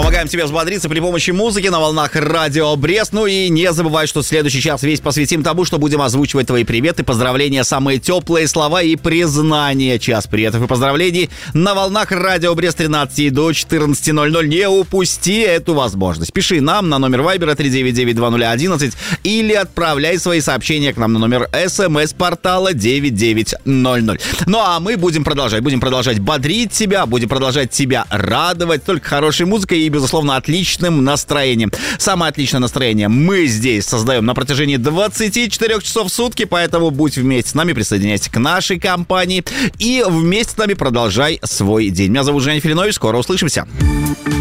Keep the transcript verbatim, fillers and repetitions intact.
Помогаем тебе взбодриться при помощи музыки на волнах Радио Брест. Ну и не забывай, что следующий час весь посвятим тому, что будем озвучивать твои приветы, поздравления, самые теплые слова и признания. Час приветов и поздравлений на волнах Радио Брест тринадцать до четырнадцати ноль-ноль. Не упусти эту возможность. Пиши нам на номер Вайбера три девять девять два ноль один или отправляй свои сообщения к нам на номер СМС-портала девять девять ноль ноль. Ну а мы будем продолжать. Будем продолжать бодрить тебя, будем продолжать тебя радовать только хорошей музыкой и, безусловно, отличным настроением. Самое отличное настроение мы здесь создаем на протяжении двадцати четырёх часов в сутки, поэтому будь вместе с нами, присоединяйся к нашей компании и вместе с нами продолжай свой день. Меня зовут Женя Филинович, скоро услышимся.